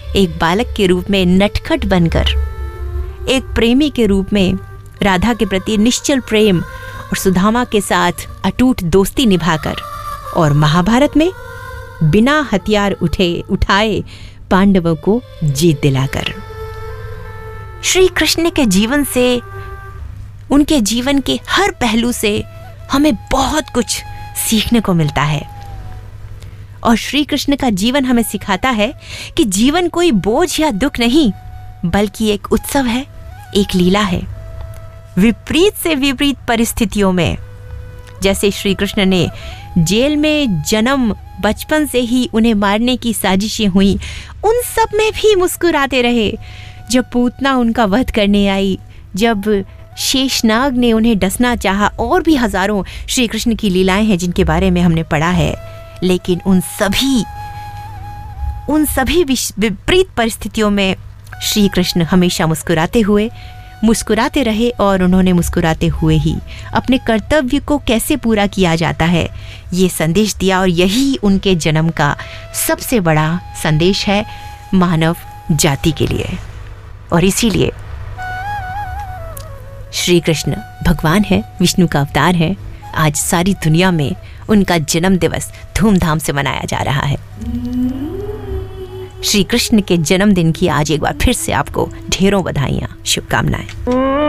एक बालक के रूप में नटखट बनकर, एक प्रेमी के रूप में राधा के प्रति निश्चल प्रेम और सुदामा के साथ अटूट दोस्ती निभाकर, और महाभारत में बिना हथियार उठाए पांडवों को जीत दिलाकर। श्री कृष्ण के जीवन से, उनके जीवन के हर पहलू से हमें बहुत कुछ सीखने को मिलता है। और श्री कृष्ण का जीवन हमें सिखाता है कि जीवन कोई बोझ या दुख नहीं, बल्कि एक उत्सव है, एक लीला है। विपरीत से विपरीत परिस्थितियों में, जैसे श्री कृष्ण ने जेल में जन्म, बचपन से ही उन्हें मारने की साजिशें हुई, उन सब में भी मुस्कुराते रहे। जब पूतना उनका वध करने आई, जब शेषनाग ने उन्हें डसना चाहा, और भी हजारों श्री कृष्ण की लीलाएं हैं जिनके बारे में हमने पढ़ा है। लेकिन उन सभी विपरीत परिस्थितियों में श्री कृष्ण हमेशा मुस्कुराते रहे, और उन्होंने मुस्कुराते हुए ही अपने कर्तव्य को कैसे पूरा किया जाता है ये संदेश दिया। और यही उनके जन्म का सबसे बड़ा संदेश है मानव जाति के लिए। और इसीलिए श्री कृष्ण भगवान है, विष्णु का अवतार है। आज सारी दुनिया में उनका जन्म दिवस धूमधाम से मनाया जा रहा है। श्री कृष्ण के जन्मदिन की आज एक बार फिर से आपको ढेरों बधाइयाँ, शुभकामनाएं।